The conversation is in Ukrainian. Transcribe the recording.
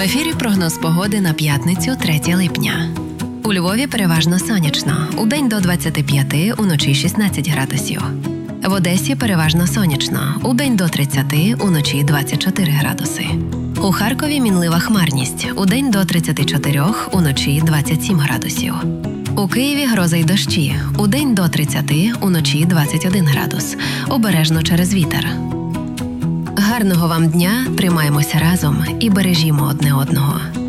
ефірі прогноз погоди на п'ятницю, 3 липня. У Львові переважно сонячно. Удень до 25, уночі 16 градусів. В Одесі переважно сонячно. Удень до 30, уночі 24 градуси. У Харкові мінлива хмарність. Удень до 34, уночі 27 градусів. У Києві гроза й дощі. Удень до 30, уночі 21 градус. Обережно через вітер. Гарного вам дня, тримаємося разом і бережімо одне одного.